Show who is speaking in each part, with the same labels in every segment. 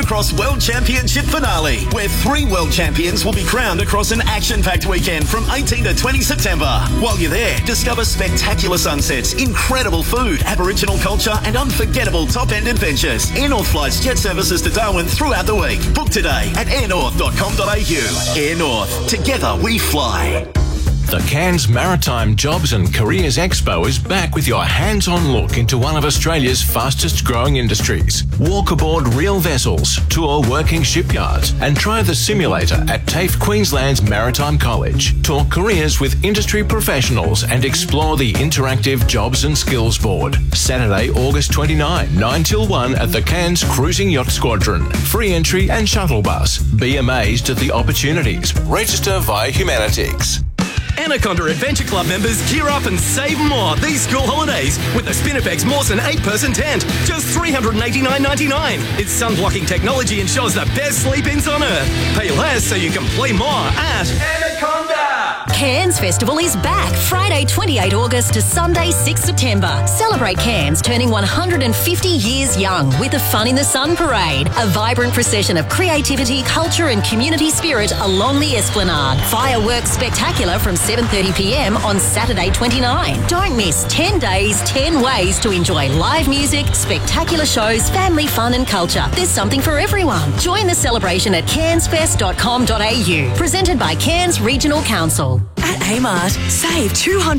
Speaker 1: Motocross World Championship finale, where 3 world champions will be crowned across an action-packed weekend from 18 to 20 September. While you're there, discover spectacular sunsets, incredible food, Aboriginal culture and unforgettable top-end adventures. Air North flies jet services to Darwin throughout the week. Book today at airnorth.com.au. Air North. Together we fly.
Speaker 2: The Cairns Maritime Jobs and Careers Expo is back with your hands-on look into one of Australia's fastest growing industries. Walk aboard real vessels, tour working shipyards and try the simulator at TAFE Queensland's Maritime College. Talk careers with industry professionals and explore the interactive Jobs and Skills Board. Saturday, August 29, 9 till 1 at the Cairns Cruising Yacht Squadron. Free entry and shuttle bus. Be amazed at the opportunities. Register via Humanitics.
Speaker 3: Anaconda Adventure Club members gear up and save more these school holidays with the Spinifex Mawson 8-person tent. Just $389.99. Its sun-blocking technology ensures the best sleep-ins on Earth. Pay less so you can play more at Anaconda.
Speaker 4: Cairns Festival is back Friday 28 August to Sunday 6 September. Celebrate Cairns turning 150 years young with the Fun in the Sun Parade. A vibrant procession of creativity, culture and community spirit along the Esplanade. Fireworks spectacular from 7:30pm on Saturday 29. Don't miss 10 days, 10 ways to enjoy live music, spectacular shows, family fun and culture. There's something for everyone. Join the celebration at cairnsfest.com.au. Presented by Cairns Regional Council.
Speaker 5: At Amart, save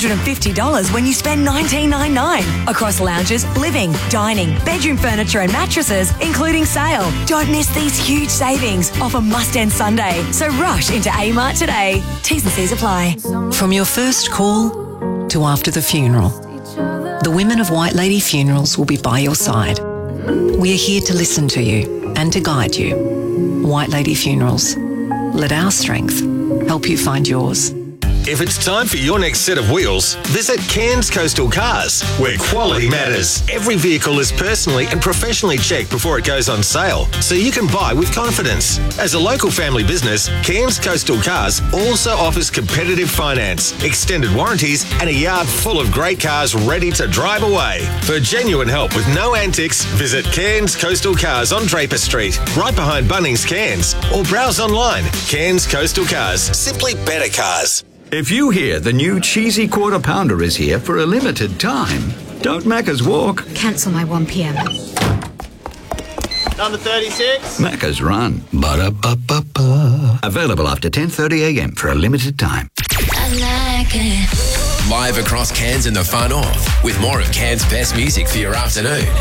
Speaker 5: $250 when you spend $19.99 across lounges, living, dining, bedroom furniture and mattresses, including sale. Don't miss these huge savings. Offer must end Sunday, so rush into Amart today. T's and C's apply.
Speaker 6: From your first call to after the funeral, the women of White Lady Funerals will be by your side. We are here to listen to you and to guide you. White Lady Funerals. Let our strength help you find yours.
Speaker 7: If it's time for your next set of wheels, visit Cairns Coastal Cars, where quality matters. Every vehicle is personally and professionally checked before it goes on sale, so you can buy with confidence. As a local family business, Cairns Coastal Cars also offers competitive finance, extended warranties, and a yard full of great cars ready to drive away. For genuine help with no antics, visit Cairns Coastal Cars on Draper Street, right behind Bunnings Cairns, or browse online. Cairns Coastal Cars, simply better cars.
Speaker 8: If you hear the new cheesy quarter pounder is here for a limited time, don't Macca's walk.
Speaker 9: Cancel my 1pm.
Speaker 10: Number 36.
Speaker 8: Macca's run. Ba-da-ba-ba-ba. Available after 10:30am for a limited time.
Speaker 11: I like it.
Speaker 12: Live across Cairns and the far north with more of Cairns' best music for your afternoon.